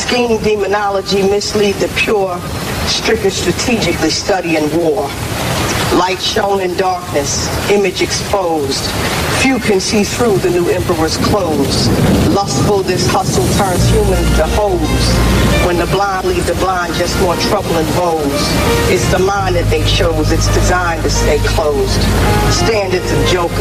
Scheme, demonology, mislead the pure, stricken strategically studying war. Light shown in darkness, image exposed. Few can see through the new emperor's clothes. Lustful, this hustle turns humans to hoes. When the blind lead the blind, just more trouble and woes. It's the mind that they chose, it's designed to stay closed. Standards of jokers.